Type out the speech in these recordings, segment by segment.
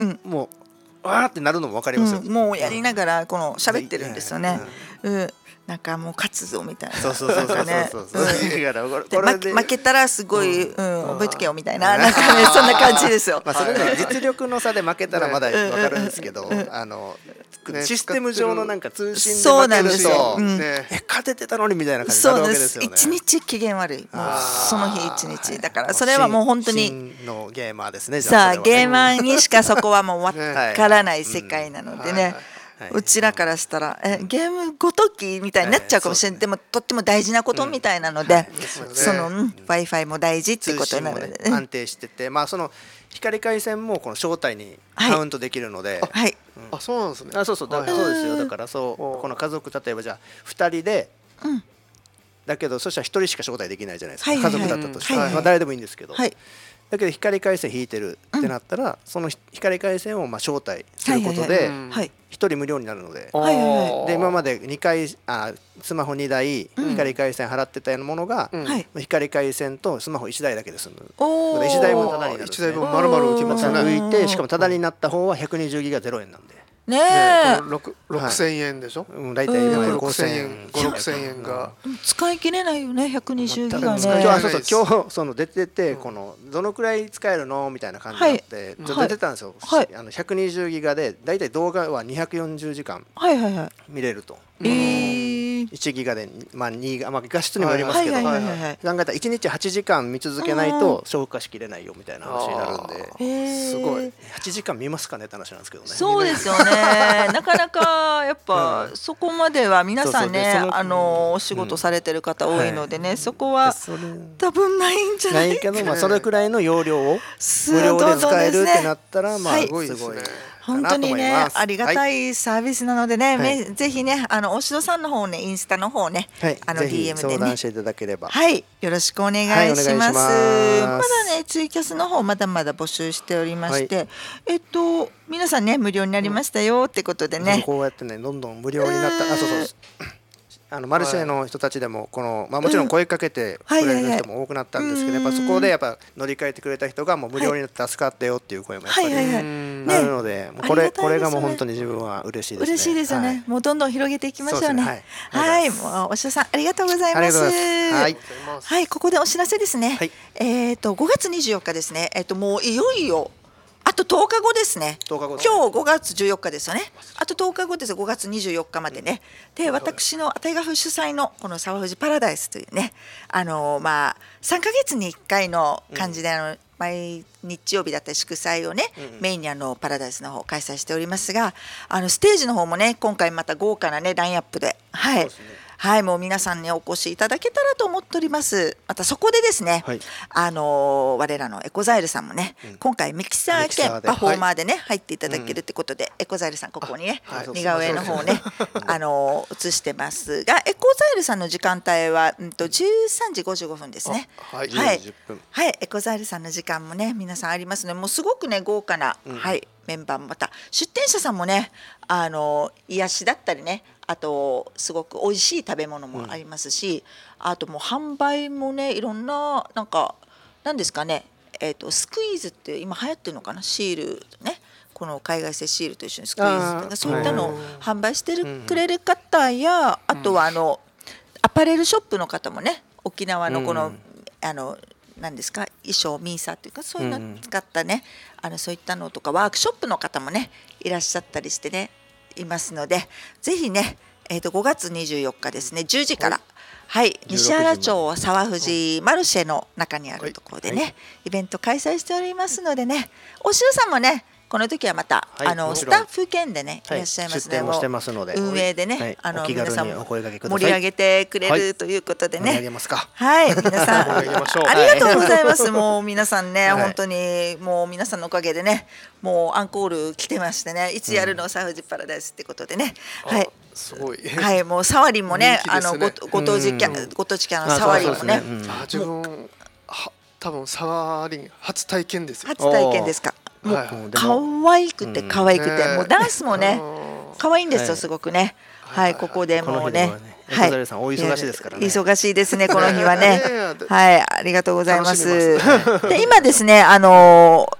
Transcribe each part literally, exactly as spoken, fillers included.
うん、もうわーってなるのも分かりますよ、 うん、もうやりながらこの喋ってるんですよね、うんうん、なんかもう勝つぞみたいな、 そうそうそうそうそうそう負けたらすごい、うんうん、覚えとけよみたいな、なんかねそんな感じですよ。 まあそれね実力の差で負けたらまだ分かるんですけど、あのシステム上のなんか通信で負けると、うん、え勝ててたのにみたいな感じになるわけですよね。 一日機嫌悪い、もうその日一日だから、それはもう本当に真のゲーマーですね。 さあゲーマーにしかそこはもう分からない世界なのでね、うちらからしたらえゲームごときみたいになっちゃうかもしれない、でもとっても大事なことみたいなので、その Wi-Fi も大事ってことなので安定してて、まあその光回線もこの招待にカウントできるので、 はい、 あそうなんですね。 あそうそうだそうですよ。だからそうこの家族例えばじゃあふたりで、だけどそしたらひとりしか招待できないじゃないですか、家族だったとして、まあ誰でもいいんですけど。だけど光回線引いてるってなったら、その光回線をまあ招待することでひとり無料になるので、で今までにかいあスマホにだい光回線払ってたようなものが、光回線とスマホいちだいだけで済む。いちだいぶんタダになるんですね。 いちだいぶん丸々浮きますね。 浮いて、しかもタダになった方はひゃくにじゅうギガゼロえんなんで。 ねえ、 ろくせんえんでしょ。 大体ごせんえん、ご、ろくせんえんが使い切れないよね、ひゃくにじゅうギガね。 今日今日その出てて、このどのくらい使えるのみたいな感じになって出てたんですよ。あのひゃくにじゅうギガで大体動画はにひゃくよんじゅうじかん見れると。いちギガでまあにまあ画質にもよりますけど、考えたらいちにちはちじかん見続けないと消化しきれないよみたいな話になるんで、すごいはちじかん見ますかねって話なんですけどね。 そうですよね。なかなかやっぱそこまでは皆さんね、あのお仕事されてる方多いのでね、そこは多分ないんじゃないかな。 ないけど、まあそれくらいの容量を無料で使えるってなったら、まあすごいですね。 本当にね、ありがたいサービスなのでね、はい、ぜひね、あの大城さんの方ね、インスタの方ね、はい、あの ディーエム でね、 相談していただければ、 はい、よろしくお願いします。はい、お願いします。まだね、ツイキャスの方まだまだ募集しておりまして、はい、えっと皆さんね、無料になりましたよってことでね、 うん、こうやってね、どんどん無料になった、あ、そうそう。あのマルシェの人たちでもこの、まあ、もちろん声かけてくれる人も多くなったんですけど、やっぱそこでやっぱ乗り換えてくれた人がもう無料になって助かってよっていう声もやっぱりあるので、これこれがもう本当に自分は嬉しいですね。 嬉しいですよね。もうどんどん広げていきましょうね。はい、もうおしろさんありがとうございます。はい、はい、ここでお知らせですね。えっとごがつにじゅうよっかですね。えっともういよいよあととおかごですね。今日ごがつじゅうよっかですよね。あととおかごです。ごがつにじゅうよっかまでね。で、私のあたいがふ主催のこの沢藤パラダイスというね、あのまあさんかげつにいっかいの感じで、あの毎日曜日だったり祝祭をね、メインにあのパラダイスの方開催しておりますが、あのステージの方もね、今回また豪華なねラインアップで、はい。はい、もう皆さんにお越しいただけたらと思っております。またそこでですね、はい、あの我らのエコザイルさんもね、うん、今回ミキサー兼パフォーマーでね、はい、入っていただけるってことで、うん、エコザイルさんここにね、はい、似顔絵の方ねあの映してますが、エコザイルさんの時間帯は、うん、とじゅうさんじごじゅうごふんですね。 はい、はい、 はい、エコザイルさんの時間もね皆さんありますね。もうすごくね豪華な、うん、はいメンバーもまた出店者さんもね、あの癒しだったりね、あとすごく美味しい食べ物もありますし、うん、あともう販売もねいろんななんかなんですかね、えーとスクイーズって今流行ってるのかな、シールね、この海外製シールと一緒にスクイーズとかそういったのを販売してる、うん、くれる方や、あとはあの、うん、アパレルショップの方もね、沖縄のこの、うん、あのなんですか衣装ミーサーというかそういうのを使ったね、うん、あのそういったのとかワークショップの方もねいらっしゃったりしてねいますので、ぜひね、えー、とごがつにじゅうよっかですねじゅうじから、はい、西原町沢藤マルシェの中にあるところでね、はいはい、イベント開催しておりますのでね、おしろさんもねこの時はまた、はい、あのスタッフ兼でね、はい、いらっしゃいますね。 出店もしてますので、 運営でね、はい、あの皆さんも盛り上げてくれる、はい、ということでね。 盛り上げますか。 はい、皆さんありがとうございます。もう皆さんね、はい、本当にもう皆さんのおかげでね、もうアンコール来てましてね、いつやるの、うん、サウジパラダイスってことでね。はい。 すごい。 はい、もうサワリンもね、あのごご当地キャご当地キャのサワリンもね。 自分は多分サワリン初体験ですよ。 初体験ですか。もう可愛くて可愛くて、もうダンスもね可愛いんですよ、すごくね。はい、ここでもうね、 はい、お忙しいですからね。 忙しいですね、この日はね。はい、ありがとうございます。で、今ですね、あの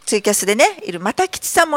ツイキャスでねいるまた吉さんも